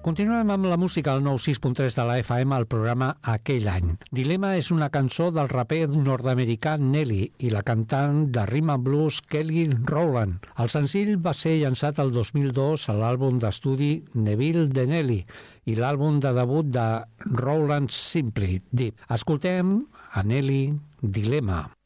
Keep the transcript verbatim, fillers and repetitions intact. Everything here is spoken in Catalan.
Continuem amb la música al nou sis punt tres de la F M al programa Aquell any. Dilema és una cançó del raper nord-americà Nelly i la cantant de rhythm and blues Kelly Rowland. El senzill va ser llançat el dos mil dos a l'àlbum d'estudi Neville de Nelly i l'àlbum de debut de Rowland Simply Deep. Escoltem a Nelly, Dilema.